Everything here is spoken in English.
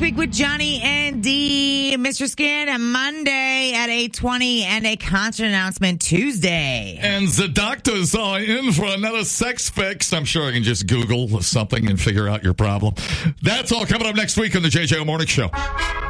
week with Johnny and Dee. Mr. Skin on Monday at 8:20 and a concert announcement Tuesday. And the doctors are in for another sex fix. I'm sure I can just Google something and figure out your problem. That's all coming up next week on the JJO Morning Show.